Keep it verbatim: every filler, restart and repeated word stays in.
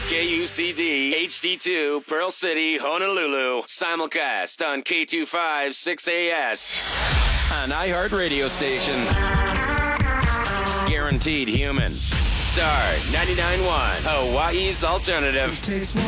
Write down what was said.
K U C D H D two, Pearl City, Honolulu. Simulcast on K two five six A S. An iHeart radio station. Guaranteed human. Star ninety-nine point one, Hawaii's alternative. It takes one